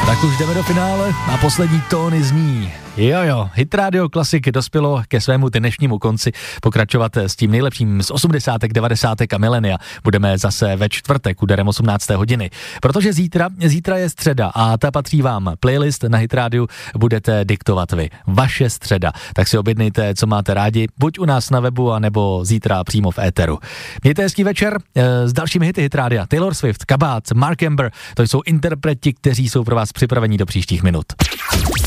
Tak už jdeme do finále a poslední tóny zní. Jo, Hit Radio Classic dospělo ke svému dnešnímu konci. Pokračovat s tím nejlepším z 80., 90. a milenia budeme zase ve čtvrtek úderem 18. hodiny. Protože zítra je středa a ta patří vám. Playlist na Hit Radio budete diktovat vy. Vaše středa. Tak si objednejte, co máte rádi, buď u nás na webu, anebo zítra přímo v éteru. Mějte hezký večer s dalšími hity Hit Radia. Taylor Swift, Kabát, Mark Amber, to jsou interpreti, kteří jsou pro vás připraveni do příštích minut.